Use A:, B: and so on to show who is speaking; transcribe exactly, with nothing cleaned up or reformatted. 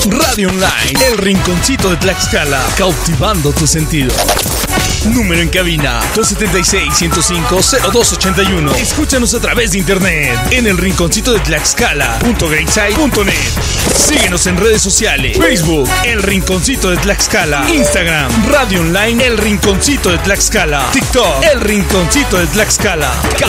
A: Radio Online, el rinconcito de Tlaxcala, cautivando tus sentidos. Número en cabina dos siete seis, uno cero cinco, cero dos ocho uno. Escúchanos a través de internet en el rinconcito de Tlaxcala punto greatside punto net. Síguenos en redes sociales: Facebook, El Rinconcito de Tlaxcala; Instagram, Radio Online, El Rinconcito de Tlaxcala; TikTok, El Rinconcito de Tlaxcala.